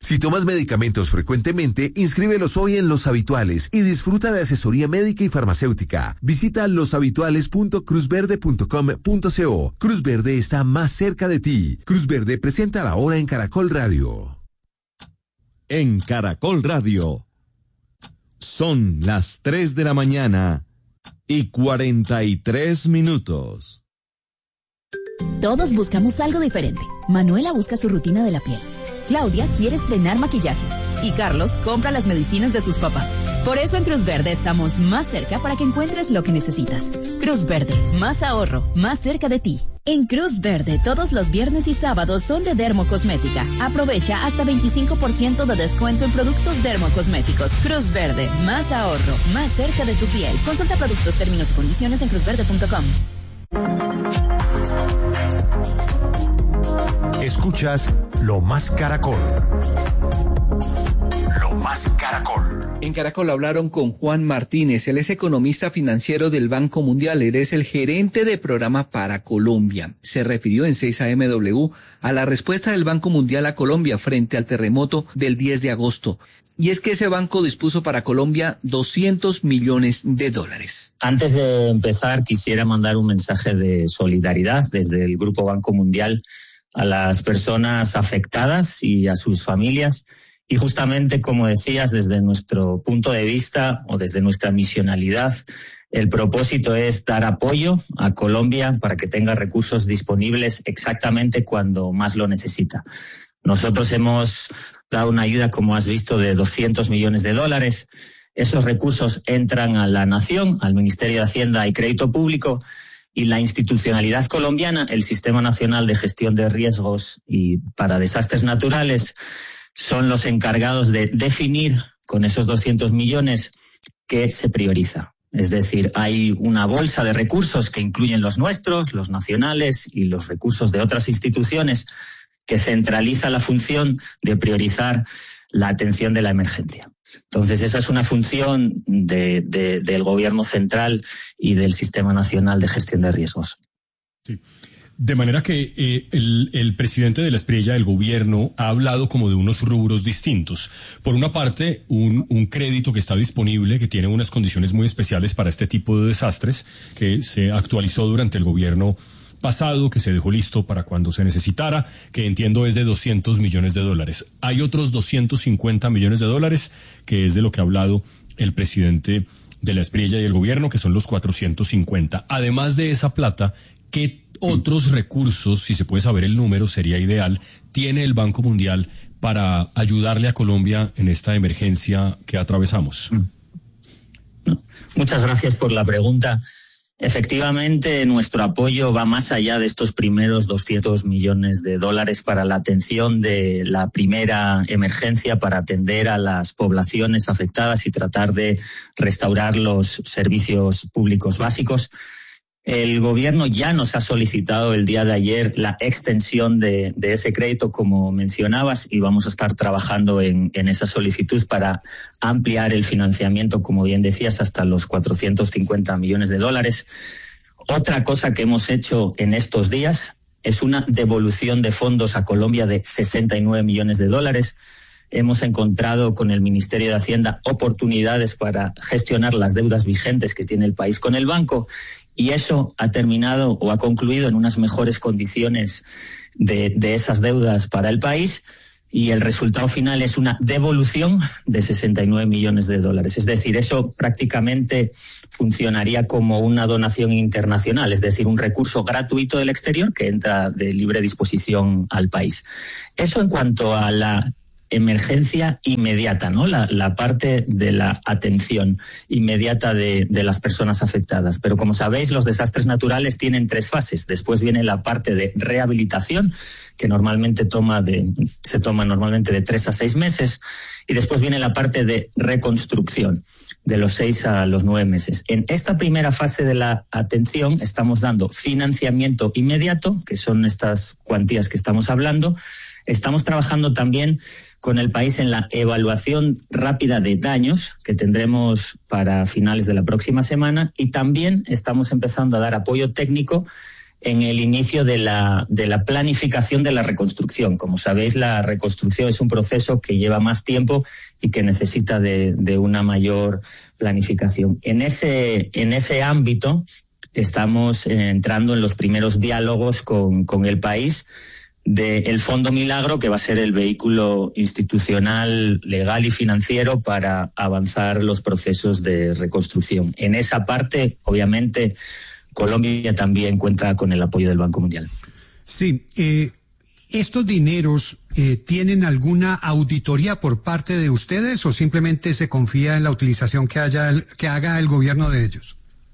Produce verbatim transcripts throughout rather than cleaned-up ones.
Si tomas medicamentos frecuentemente, inscríbelos hoy en Los Habituales y disfruta de asesoría médica y farmacéutica. Visita los habituales punto cruz verde punto com punto co. Cruz Verde está más cerca de ti. Cruz Verde presenta la hora en Caracol Radio. En Caracol Radio. Son las tres de la mañana y cuarenta y tres minutos. Todos buscamos algo diferente. Manuela busca su rutina de la piel. Claudia quiere estrenar maquillaje. Y Carlos compra las medicinas de sus papás. Por eso en Cruz Verde estamos más cerca para que encuentres lo que necesitas. Cruz Verde, más ahorro, más cerca de ti. En Cruz Verde, todos los viernes y sábados son de Dermocosmética. Aprovecha hasta veinticinco por ciento de descuento en productos dermocosméticos. Cruz Verde, más ahorro, más cerca de tu piel. Consulta productos, términos y condiciones en cruz verde punto com. Escuchas Lo Más Caracol. Lo Más Caracol. En Caracol hablaron con Juan Martínez. Él es economista financiero del Banco Mundial. Él es el gerente de programa para Colombia. Se refirió en seis A M W a la respuesta del Banco Mundial a Colombia frente al terremoto del diez de agosto. Y es que ese banco dispuso para Colombia doscientos millones de dólares. Antes de empezar, quisiera mandar un mensaje de solidaridad desde el Grupo Banco Mundial a las personas afectadas y a sus familias. Y justamente, como decías, desde nuestro punto de vista o desde nuestra misionalidad, el propósito es dar apoyo a Colombia para que tenga recursos disponibles exactamente cuando más lo necesita. Nosotros hemos dado una ayuda, como has visto, de doscientos millones de dólares. Esos recursos entran a la Nación, al Ministerio de Hacienda y Crédito Público, y la institucionalidad colombiana, el Sistema Nacional de Gestión de Riesgos y para Desastres Naturales, son los encargados de definir con esos doscientos millones qué se prioriza. Es decir, hay una bolsa de recursos que incluyen los nuestros, los nacionales y los recursos de otras instituciones que centraliza la función de priorizar la atención de la emergencia. Entonces, esa es una función de, de, del Gobierno central y del Sistema Nacional de Gestión de Riesgos. Sí. De manera que eh, el, el presidente de la Espriella del gobierno ha hablado como de unos rubros distintos. Por una parte, un, un crédito que está disponible, que tiene unas condiciones muy especiales para este tipo de desastres, que se actualizó durante el gobierno pasado, que se dejó listo para cuando se necesitara, que entiendo es de doscientos millones de dólares. Hay otros doscientos cincuenta millones de dólares, que es de lo que ha hablado el presidente de la Espriella y el gobierno, que son los cuatrocientos cincuenta. Además de esa plata, ¿qué otros recursos, si se puede saber el número, sería ideal, tiene el Banco Mundial para ayudarle a Colombia en esta emergencia que atravesamos? Muchas gracias por la pregunta. Efectivamente, nuestro apoyo va más allá de estos primeros doscientos millones de dólares para la atención de la primera emergencia, para atender a las poblaciones afectadas y tratar de restaurar los servicios públicos básicos. El gobierno ya nos ha solicitado el día de ayer la extensión de, de ese crédito, como mencionabas, y vamos a estar trabajando en, en esa solicitud para ampliar el financiamiento, como bien decías, hasta los cuatrocientos cincuenta millones de dólares. Otra cosa que hemos hecho en estos días es una devolución de fondos a Colombia de sesenta y nueve millones de dólares. Hemos encontrado con el Ministerio de Hacienda oportunidades para gestionar las deudas vigentes que tiene el país con el banco, y eso ha terminado o ha concluido en unas mejores condiciones de, de esas deudas para el país, y el resultado final es una devolución de sesenta y nueve millones de dólares. Es decir, eso prácticamente funcionaría como una donación internacional, es decir, un recurso gratuito del exterior que entra de libre disposición al país. Eso en cuanto a la emergencia inmediata, ¿no? La, la parte de la atención inmediata de, de las personas afectadas. Pero como sabéis, los desastres naturales tienen tres fases. Después viene la parte de rehabilitación, que normalmente toma de, se toma normalmente de tres a seis meses. Y después viene la parte de reconstrucción, de los seis a los nueve meses. En esta primera fase de la atención estamos dando financiamiento inmediato, que son estas cuantías que estamos hablando. Estamos trabajando también con el país en la evaluación rápida de daños que tendremos para finales de la próxima semana, y también estamos empezando a dar apoyo técnico en el inicio de la, de la planificación de la reconstrucción. Como sabéis, la reconstrucción es un proceso que lleva más tiempo y que necesita de, de una mayor planificación. En ese, en ese ámbito estamos entrando en los primeros diálogos con, con el país del Fondo Milagro, que va a ser el vehículo institucional, legal y financiero para avanzar los procesos de reconstrucción. En esa parte, obviamente, Colombia también cuenta con el apoyo del Banco Mundial. Sí, eh, ¿estos dineros eh, tienen alguna auditoría por parte de ustedes o simplemente se confía en la utilización que haya que haga el gobierno de ellos?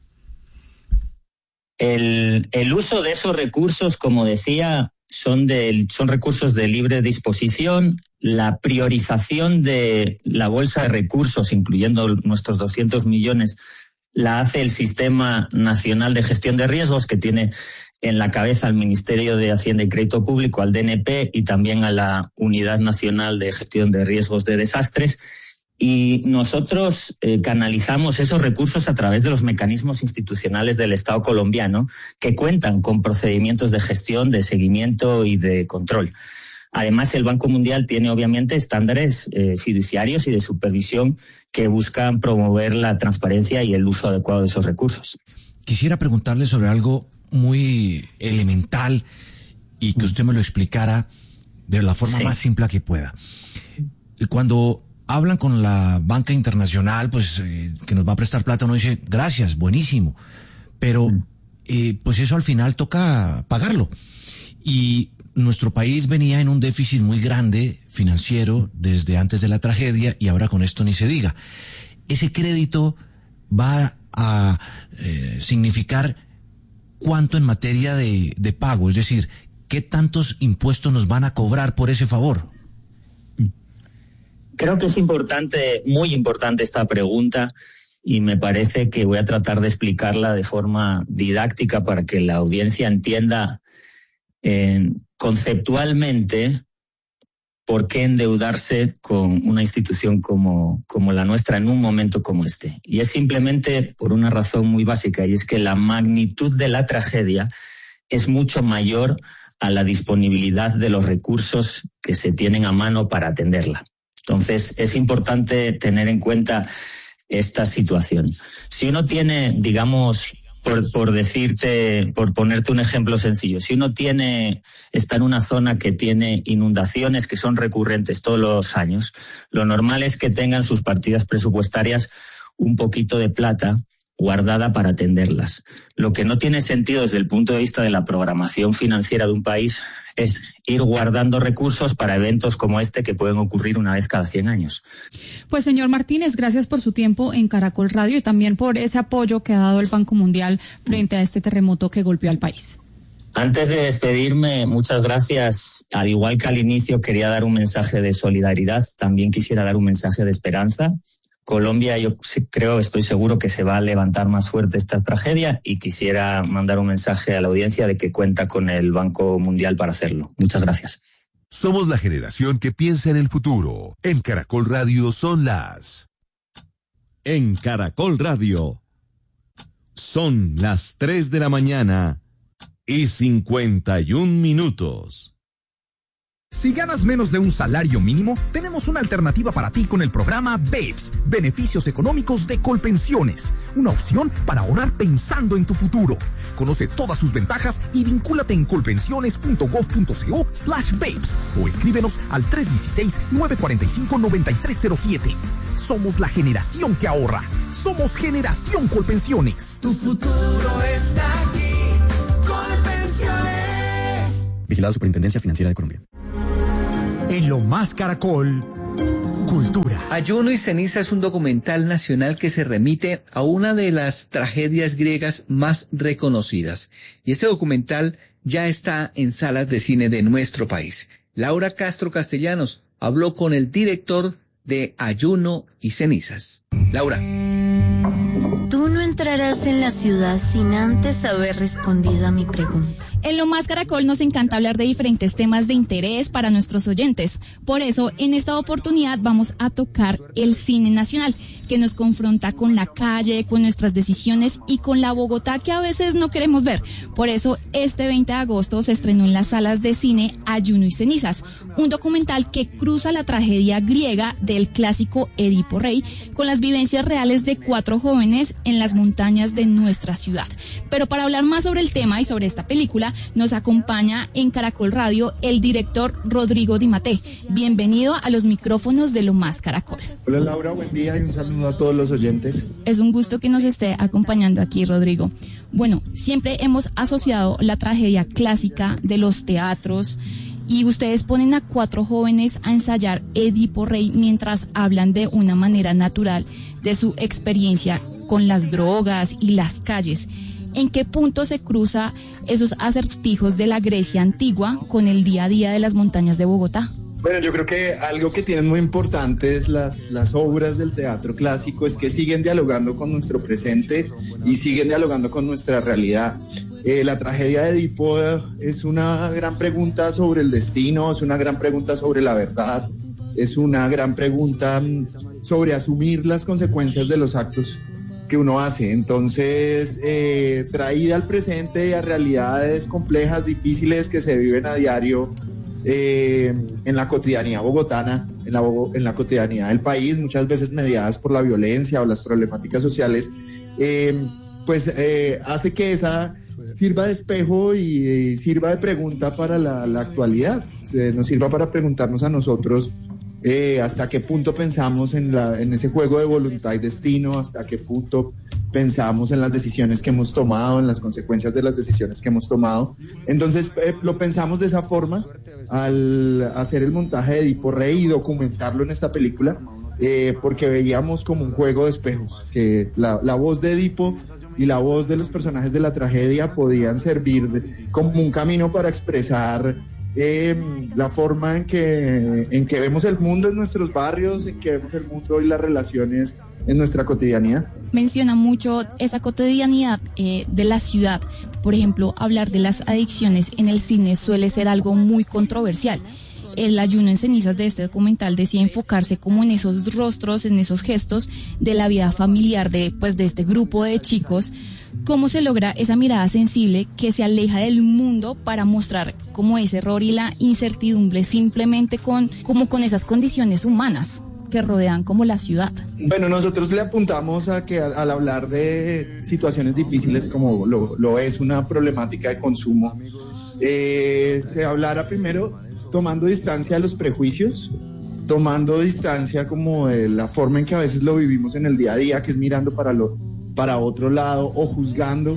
El, el uso de esos recursos, como decía, son, de, son recursos de libre disposición. La priorización de la bolsa de recursos, incluyendo nuestros doscientos millones, la hace el Sistema Nacional de Gestión de Riesgos, que tiene en la cabeza al Ministerio de Hacienda y Crédito Público, al D N P y también a la Unidad Nacional de Gestión de Riesgos de Desastres. Y nosotros eh, canalizamos esos recursos a través de los mecanismos institucionales del Estado colombiano, que cuentan con procedimientos de gestión, de seguimiento y de control. Además, el Banco Mundial tiene obviamente estándares eh, fiduciarios y de supervisión que buscan promover la transparencia y el uso adecuado de esos recursos. Quisiera preguntarle sobre algo muy elemental y que usted me lo explicara de la forma sí. más simple que pueda. Cuando hablan con la banca internacional, pues eh, que nos va a prestar plata, uno dice, gracias, buenísimo, pero eh, pues eso al final toca pagarlo. Y nuestro país venía en un déficit muy grande financiero desde antes de la tragedia y ahora con esto ni se diga. Ese crédito va a eh, significar cuánto en materia de, de pago, es decir, ¿qué tantos impuestos nos van a cobrar por ese favor? Creo que es importante, muy importante esta pregunta, y me parece que voy a tratar de explicarla de forma didáctica para que la audiencia entienda eh, conceptualmente por qué endeudarse con una institución como, como la nuestra en un momento como este. Y es simplemente por una razón muy básica, y es que la magnitud de la tragedia es mucho mayor a la disponibilidad de los recursos que se tienen a mano para atenderla. Entonces, es importante tener en cuenta esta situación. Si uno tiene, digamos, por, por decirte, por ponerte un ejemplo sencillo, si uno tiene, está en una zona que tiene inundaciones que son recurrentes todos los años, lo normal es que tengan sus partidas presupuestarias un poquito de plata guardada para atenderlas. Lo que no tiene sentido desde el punto de vista de la programación financiera de un país es ir guardando recursos para eventos como este que pueden ocurrir una vez cada cien años. Pues señor Martínez, gracias por su tiempo en Caracol Radio y también por ese apoyo que ha dado el Banco Mundial frente a este terremoto que golpeó al país. Antes de despedirme, muchas gracias. Al igual que al inicio quería dar un mensaje de solidaridad, también quisiera dar un mensaje de esperanza. Colombia, yo creo, estoy seguro que se va a levantar más fuerte esta tragedia, y quisiera mandar un mensaje a la audiencia de que cuenta con el Banco Mundial para hacerlo. Muchas gracias. Somos la generación que piensa en el futuro. En Caracol Radio son las... En Caracol Radio son las tres de la mañana y cincuenta y un minutos. Si ganas menos de un salario mínimo, tenemos una alternativa para ti con el programa BABES, Beneficios Económicos de Colpensiones, una opción para ahorrar pensando en tu futuro. Conoce todas sus ventajas y vincúlate en colpensiones.gov.co slash babes o escríbenos al tres uno seis, nueve cuatro cinco, nueve tres cero siete. Somos la generación que ahorra. Somos Generación Colpensiones. Tu futuro está aquí. Colpensiones. Vigilado Superintendencia Financiera de Colombia. En Lo Más Caracol, Cultura. Ayuno y ceniza es un documental nacional que se remite a una de las tragedias griegas más reconocidas. Y este documental ya está en salas de cine de nuestro país. Laura Castro Castellanos habló con el director de Ayuno y cenizas. Laura. Tú no entrarás en la ciudad sin antes haber respondido a mi pregunta. En Lo Más Caracol nos encanta hablar de diferentes temas de interés para nuestros oyentes. Por eso, en esta oportunidad vamos a tocar el cine nacional. que nos confronta con la calle, con nuestras decisiones y con la Bogotá que a veces no queremos ver. Por eso, este veinte de agosto se estrenó en las salas de cine Ayuno y Cenizas, un documental que cruza la tragedia griega del clásico Edipo Rey con las vivencias reales de cuatro jóvenes en las montañas de nuestra ciudad. Pero para hablar más sobre el tema y sobre esta película, nos acompaña en Caracol Radio el director Rodrigo Di Mattei. Bienvenido a los micrófonos de Lo Más Caracol. Hola Laura, buen día y un saludo a todos los oyentes. Es un gusto que nos esté acompañando aquí, Rodrigo. Bueno, siempre hemos asociado la tragedia clásica de los teatros y ustedes ponen a cuatro jóvenes a ensayar Edipo Rey mientras hablan de una manera natural de su experiencia con las drogas y las calles. ¿En qué punto se cruza esos acertijos de la Grecia antigua con el día a día de las montañas de Bogotá? Bueno, yo creo que algo que tienen muy importante es las, las obras del teatro clásico, es que siguen dialogando con nuestro presente y siguen dialogando con nuestra realidad. Eh, la tragedia de Edipo es una gran pregunta sobre el destino, es una gran pregunta sobre la verdad, es una gran pregunta sobre asumir las consecuencias de los actos que uno hace. Entonces, eh, traída al presente y a realidades complejas, difíciles que se viven a diario, Eh, en la cotidianidad bogotana, en la, en la cotidianidad del país, muchas veces mediadas por la violencia o las problemáticas sociales, eh, pues eh, hace que esa sirva de espejo y eh, sirva de pregunta para la, la actualidad, eh, nos sirva para preguntarnos a nosotros eh, hasta qué punto pensamos en, la, en ese juego de voluntad y destino, hasta qué punto pensamos en las decisiones que hemos tomado, en las consecuencias de las decisiones que hemos tomado. Entonces eh, lo pensamos de esa forma al hacer el montaje de Edipo Rey y documentarlo en esta película, eh, porque veíamos como un juego de espejos, que la, la voz de Edipo y la voz de los personajes de la tragedia podían servir de, como un camino para expresar eh, la forma en que, en que vemos el mundo en nuestros barrios, en que vemos el mundo y las relaciones en nuestra cotidianidad. Menciona mucho esa cotidianidad eh, de la ciudad. Por ejemplo, hablar de las adicciones en el cine suele ser algo muy controversial. El Ayuno en Cenizas de este documental decía enfocarse como en esos rostros, en esos gestos de la vida familiar de, pues, de este grupo de chicos. ¿Cómo se logra esa mirada sensible que se aleja del mundo para mostrar como ese error y la incertidumbre simplemente con, como con esas condiciones humanas que rodean como la ciudad? Bueno, nosotros le apuntamos a que al, al hablar de situaciones difíciles como lo, lo es una problemática de consumo, eh, se hablara primero tomando distancia de los prejuicios, tomando distancia como de la forma en que a veces lo vivimos en el día a día, que es mirando para lo para otro lado o juzgando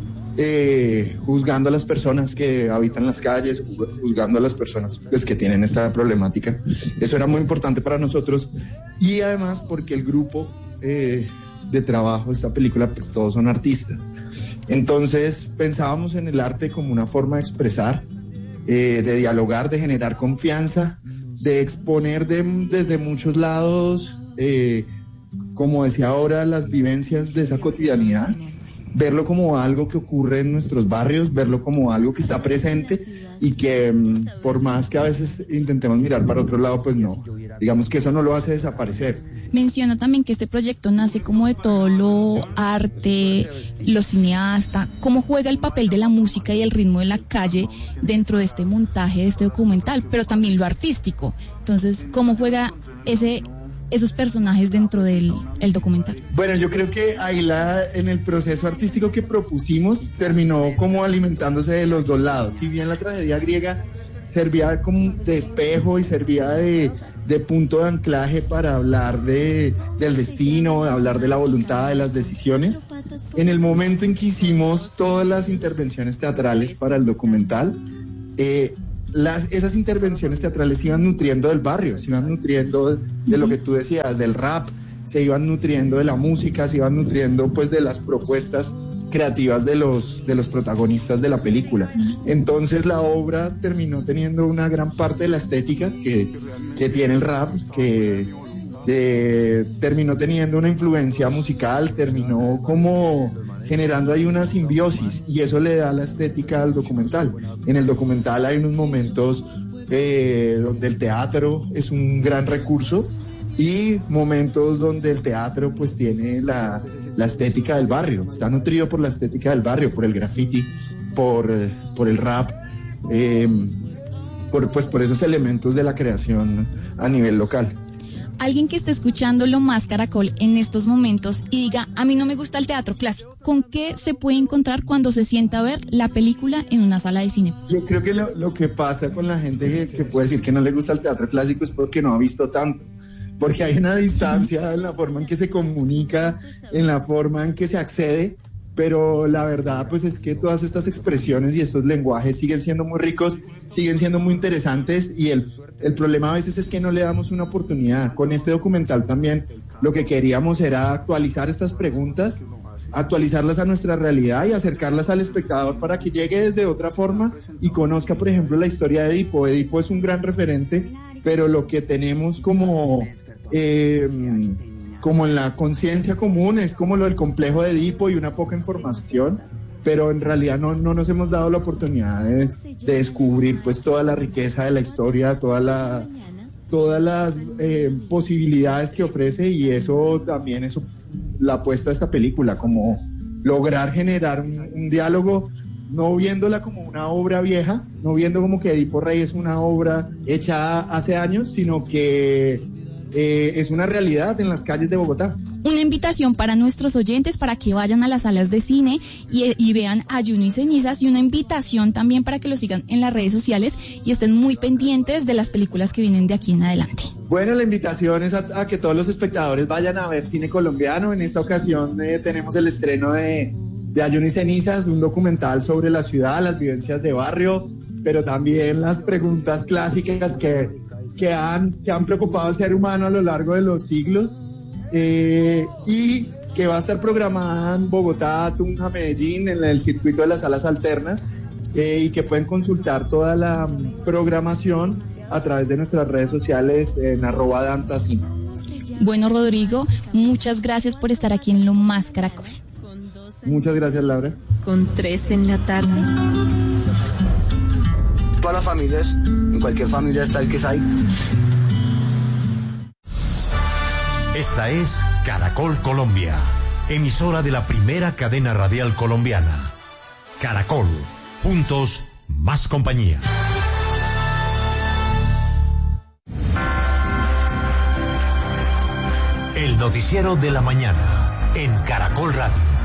eh, juzgando a las personas que habitan las calles, juzgando a las personas pues, que tienen esta problemática. Eso era muy importante para nosotros y además porque el grupo eh, de trabajo de esta película pues todos son artistas. Entonces pensábamos en el arte como una forma de expresar, eh, de dialogar, de generar confianza, de exponer de, desde muchos lados, eh, como decía ahora, las vivencias de esa cotidianidad, verlo como algo que ocurre en nuestros barrios, verlo como algo que está presente y que por más que a veces intentemos mirar para otro lado, pues no, digamos que eso no lo hace desaparecer. Menciona también que este proyecto nace como de todo lo arte, lo cineasta, cómo juega el papel de la música y el ritmo de la calle dentro de este montaje, de este documental, pero también lo artístico. Entonces, ¿cómo juega ese esos personajes dentro del el documental? Bueno, yo creo que ahí la, en el proceso artístico que propusimos terminó como alimentándose de los dos lados. Si bien la tragedia griega servía como de espejo y servía de, de punto de anclaje para hablar de, del destino, hablar de la voluntad, de las decisiones, en el momento en que hicimos todas las intervenciones teatrales para el documental, eh, Las, esas intervenciones teatrales iban nutriendo del barrio, se iban nutriendo de lo que tú decías, del rap, se iban nutriendo de la música, se iban nutriendo pues de las propuestas creativas de los, de los protagonistas de la película. Entonces la obra terminó teniendo una gran parte de la estética que, que tiene el rap, que eh, terminó teniendo una influencia musical, terminó como generando ahí una simbiosis y eso le da la estética al documental. En el documental hay unos momentos eh, donde el teatro es un gran recurso y momentos donde el teatro pues tiene la, la estética del barrio, está nutrido por la estética del barrio, por el graffiti, por, por el rap, eh, por, pues por esos elementos de la creación a nivel local. Alguien que esté escuchando Lo Más Caracol en estos momentos y diga, a mí no me gusta el teatro clásico, ¿con qué se puede encontrar cuando se sienta a ver la película en una sala de cine? Yo creo que lo, lo que pasa con la gente que, que puede decir que no le gusta el teatro clásico es porque no ha visto tanto, porque hay una distancia en la forma en que se comunica, en la forma en que se accede, pero la verdad pues es que todas estas expresiones y estos lenguajes siguen siendo muy ricos, siguen siendo muy interesantes, y el, el problema a veces es que no le damos una oportunidad. Con este documental también lo que queríamos era actualizar estas preguntas, actualizarlas a nuestra realidad y acercarlas al espectador para que llegue desde otra forma y conozca, por ejemplo, la historia de Edipo. Edipo es un gran referente, pero lo que tenemos como... Eh, como en la conciencia común es como lo del complejo de Edipo y una poca información, pero en realidad no, no nos hemos dado la oportunidad de, de descubrir pues toda la riqueza de la historia, toda la, todas las eh, posibilidades que ofrece, y eso también es la apuesta de esta película, como lograr generar un, un diálogo, no viéndola como una obra vieja, no viendo como que Edipo Rey es una obra hecha hace años, sino que Eh, es una realidad en las calles de Bogotá. Una invitación para nuestros oyentes para que vayan a las salas de cine y, y vean Ayuno y Cenizas, y una invitación también para que lo sigan en las redes sociales y estén muy pendientes de las películas que vienen de aquí en adelante. Bueno, la invitación es a, a que todos los espectadores vayan a ver cine colombiano. En esta ocasión eh, tenemos el estreno de, de Ayuno y Cenizas, un documental sobre la ciudad, las vivencias de barrio, pero también las preguntas clásicas que que han, que han preocupado al ser humano a lo largo de los siglos, eh, y que va a estar programada en Bogotá, Tunja, Medellín, en el circuito de las salas alternas, eh, y que pueden consultar toda la programación a través de nuestras redes sociales en arroba dantacine. Bueno, Rodrigo, muchas gracias por estar aquí en Lo Más Caracol. Muchas gracias, Laura. Con tres en la tarde. Todas las familias, en cualquier familia está el que hay. Esta es Caracol Colombia, emisora de la primera cadena radial colombiana. Caracol, juntos, más compañía. El noticiero de la mañana, en Caracol Radio.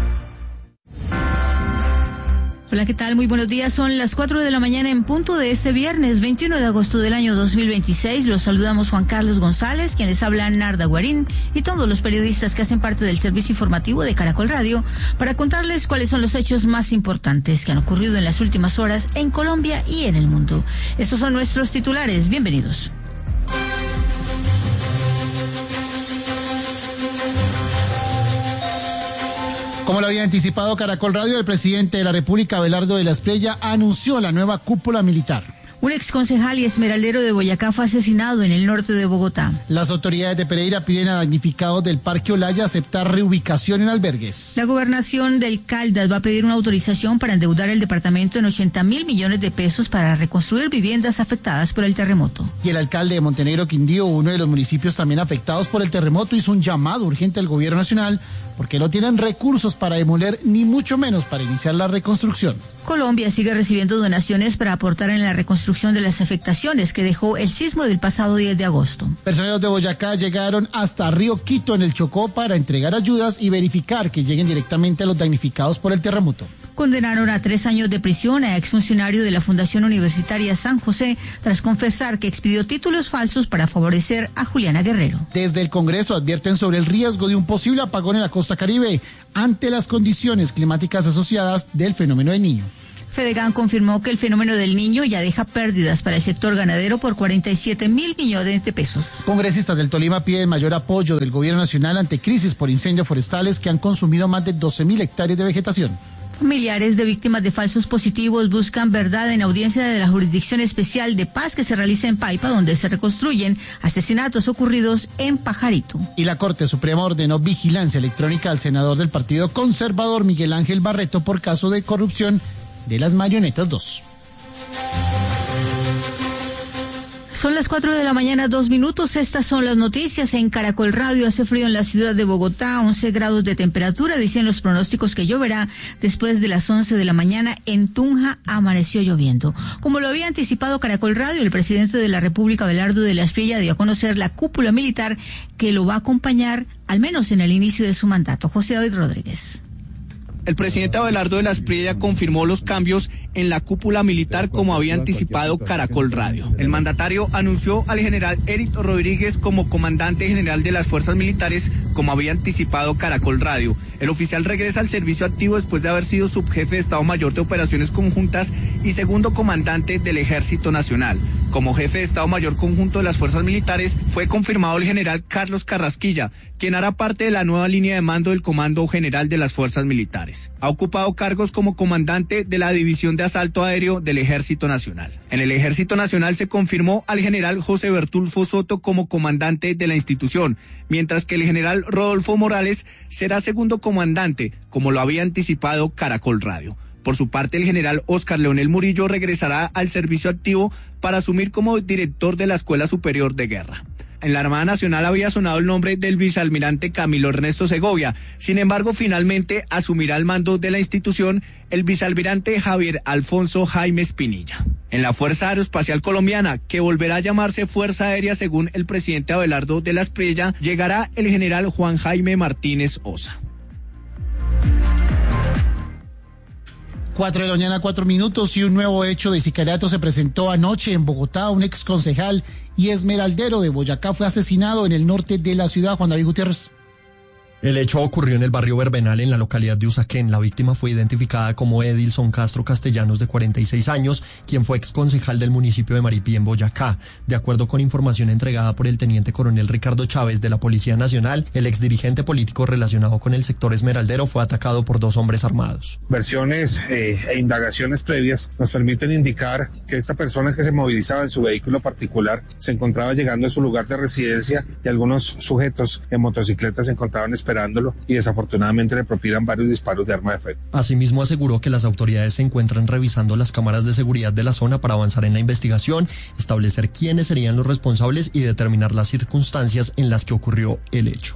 Hola, ¿qué tal? Muy buenos días. Son las cuatro de la mañana en punto de este viernes veintiuno de agosto del año dos mil veintiséis. Los saludamos Juan Carlos González, quien les habla Narda Guarín, y todos los periodistas que hacen parte del servicio informativo de Caracol Radio, para contarles cuáles son los hechos más importantes que han ocurrido en las últimas horas en Colombia y en el mundo. Estos son nuestros titulares. Bienvenidos. Como lo había anticipado Caracol Radio, el presidente de la República, Abelardo de la Espriella, anunció la nueva cúpula militar. Un exconcejal y esmeraldero de Boyacá fue asesinado en el norte de Bogotá. Las autoridades de Pereira piden a damnificados del Parque Olaya aceptar reubicación en albergues. La gobernación del Caldas va a pedir una autorización para endeudar el departamento en ochenta mil millones de pesos para reconstruir viviendas afectadas por el terremoto. Y el alcalde de Montenegro, Quindío, uno de los municipios también afectados por el terremoto, hizo un llamado urgente al gobierno nacional porque no tienen recursos para demoler ni mucho menos para iniciar la reconstrucción. Colombia sigue recibiendo donaciones para aportar en la reconstrucción de las afectaciones que dejó el sismo del pasado diez de agosto. Personeros de Boyacá llegaron hasta Río Quito en el Chocó para entregar ayudas y verificar que lleguen directamente a los damnificados por el terremoto. Condenaron a tres años de prisión a exfuncionario de la Fundación Universitaria San José tras confesar que expidió títulos falsos para favorecer a Juliana Guerrero. Desde el Congreso advierten sobre el riesgo de un posible apagón en la costa Caribe ante las condiciones climáticas asociadas del fenómeno del Niño. Fedegan confirmó que el fenómeno del Niño ya deja pérdidas para el sector ganadero por cuarenta y siete mil millones de pesos. Congresistas del Tolima piden mayor apoyo del gobierno nacional ante crisis por incendios forestales que han consumido más de doce mil hectáreas de vegetación. Familiares de víctimas de falsos positivos buscan verdad en audiencia de la Jurisdicción Especial de Paz que se realiza en Paipa, donde se reconstruyen asesinatos ocurridos en Pajarito. Y la Corte Suprema ordenó vigilancia electrónica al senador del Partido Conservador, Miguel Ángel Barreto, por caso de corrupción de las Marionetas dos. Son las cuatro de la mañana, dos minutos. Estas son las noticias en Caracol Radio. Hace frío en la ciudad de Bogotá, once grados de temperatura. Dicen los pronósticos que lloverá después de las once de la mañana. En Tunja amaneció lloviendo. Como lo había anticipado Caracol Radio, el presidente de la República, Abelardo de la Espriella, dio a conocer la cúpula militar que lo va a acompañar, al menos en el inicio de su mandato. José David Rodríguez. El presidente Abelardo de la Espriella confirmó los cambios en la cúpula militar como había anticipado Caracol Radio. El mandatario anunció al general Eric Rodríguez como comandante general de las fuerzas militares como había anticipado Caracol Radio. El oficial regresa al servicio activo después de haber sido subjefe de Estado Mayor de Operaciones Conjuntas y segundo comandante del Ejército Nacional. Como jefe de Estado Mayor Conjunto de las Fuerzas Militares fue confirmado el general Carlos Carrasquilla, quien hará parte de la nueva línea de mando del Comando General de las Fuerzas Militares. Ha ocupado cargos como comandante de la División de Asalto Aéreo del Ejército Nacional. En el Ejército Nacional se confirmó al general José Bertulfo Soto como comandante de la institución, mientras que el general Rodolfo Morales será segundo comandante, como lo había anticipado Caracol Radio. Por su parte, el general Óscar Leonel Murillo regresará al servicio activo para asumir como director de la Escuela Superior de Guerra. En la Armada Nacional había sonado el nombre del vicealmirante Camilo Ernesto Segovia. Sin embargo, finalmente asumirá el mando de la institución el vicealmirante Javier Alfonso Jaime Espinilla. En la Fuerza Aeroespacial Colombiana, que volverá a llamarse Fuerza Aérea según el presidente Abelardo de la Espriella, llegará el general Juan Jaime Martínez Osa. Cuatro de la mañana, cuatro minutos, y un nuevo hecho de sicariato se presentó anoche en Bogotá. Un ex concejal y esmeraldero de Boyacá fue asesinado en el norte de la ciudad. Juan David Gutiérrez. El hecho ocurrió en el barrio Verbenal, en la localidad de Usaquén. La víctima fue identificada como Edilson Castro Castellanos, de cuarenta y seis años, quien fue ex concejal del municipio de Maripí, en Boyacá. De acuerdo con información entregada por el teniente coronel Ricardo Chávez de la Policía Nacional, el ex dirigente político relacionado con el sector esmeraldero fue atacado por dos hombres armados. Versiones eh, e indagaciones previas nos permiten indicar que esta persona, que se movilizaba en su vehículo particular, se encontraba llegando a su lugar de residencia y algunos sujetos en motocicletas se encontraban esperando esperándolo y desafortunadamente le profilan varios disparos de arma de fuego. Asimismo, aseguró que las autoridades se encuentran revisando las cámaras de seguridad de la zona para avanzar en la investigación, establecer quiénes serían los responsables y determinar las circunstancias en las que ocurrió el hecho.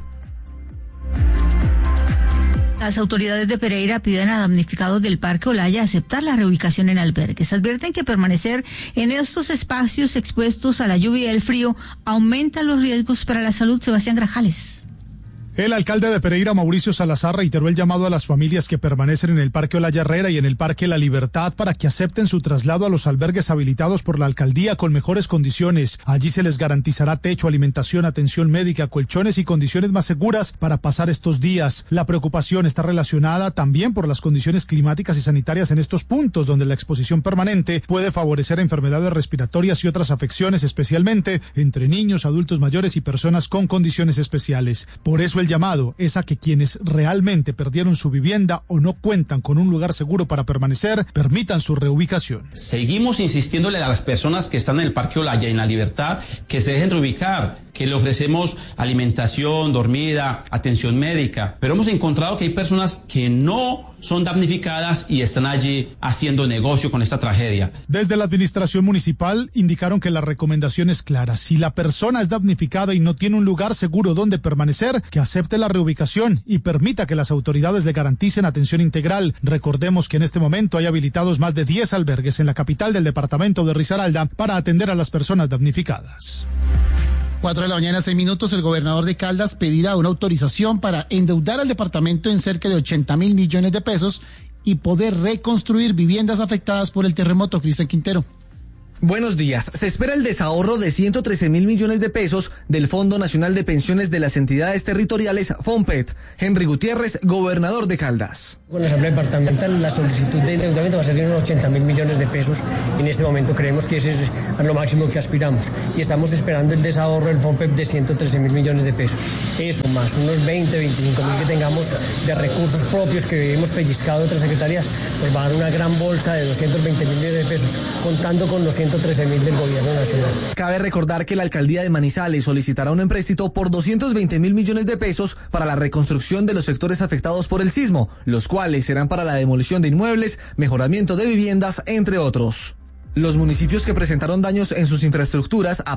Las autoridades de Pereira piden a damnificados del Parque Olaya aceptar la reubicación en albergues. Advierten que permanecer en estos espacios expuestos a la lluvia y el frío aumenta los riesgos para la salud. Sebastián Grajales. El alcalde de Pereira, Mauricio Salazar, reiteró el llamado a las familias que permanecen en el Parque Olaya Herrera y en el Parque La Libertad para que acepten su traslado a los albergues habilitados por la alcaldía con mejores condiciones. Allí se les garantizará techo, alimentación, atención médica, colchones y condiciones más seguras para pasar estos días. La preocupación está relacionada también por las condiciones climáticas y sanitarias en estos puntos, donde la exposición permanente puede favorecer enfermedades respiratorias y otras afecciones, especialmente entre niños, adultos mayores y personas con condiciones especiales. Por eso el llamado es a que quienes realmente perdieron su vivienda o no cuentan con un lugar seguro para permanecer, permitan su reubicación. Seguimos insistiéndole a las personas que están en el Parque Olaya y en La Libertad que se dejen reubicar, que le ofrecemos alimentación, dormida, atención médica, pero hemos encontrado que hay personas que no son damnificadas y están allí haciendo negocio con esta tragedia. Desde la administración municipal indicaron que la recomendación es clara: si la persona es damnificada y no tiene un lugar seguro donde permanecer, que acepte la reubicación y permita que las autoridades le garanticen atención integral. Recordemos que en este momento hay habilitados más de diez albergues en la capital del departamento de Risaralda para atender a las personas damnificadas. Cuatro de la mañana, seis minutos. El gobernador de Caldas pedirá una autorización para endeudar al departamento en cerca de ochenta mil millones de pesos y poder reconstruir viviendas afectadas por el terremoto. Cristian Quintero. Buenos días. Se espera el desahorro de ciento trece mil millones de pesos del Fondo Nacional de Pensiones de las Entidades Territoriales, FONPET. Henry Gutiérrez, gobernador de Caldas. Con la Asamblea Departamental, la solicitud de endeudamiento va a ser de unos ochenta mil millones de pesos. En este momento creemos que ese es a lo máximo que aspiramos. Y estamos esperando el desahorro del FONPET de ciento trece mil millones de pesos. Eso más unos veinte, veinticinco mil que tengamos de recursos propios que hemos pellizcado de otras secretarías, pues va a dar una gran bolsa de doscientos veinte mil millones de pesos, contando con los ciento trece mil del gobierno nacional. Cabe recordar que la alcaldía de Manizales solicitará un empréstito por doscientos veinte mil millones de pesos para la reconstrucción de los sectores afectados por el sismo, los cuales serán para la demolición de inmuebles, mejoramiento de viviendas, entre otros. Los municipios que presentaron daños en sus infraestructuras